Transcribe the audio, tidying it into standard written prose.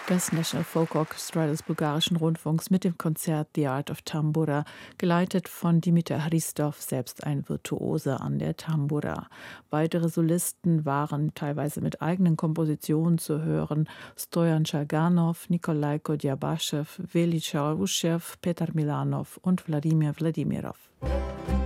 Das National Folk Orchestra des bulgarischen Rundfunks mit dem Konzert The Art of Tambura, geleitet von Dimitar Hristov, selbst ein Virtuose an der Tambura. Weitere Solisten waren teilweise mit eigenen Kompositionen zu hören: Stojan Tschaganov, Nikolai Kodjabaschew, Veli Charuschew, Petar Milanov und Wladimir Wladimirov.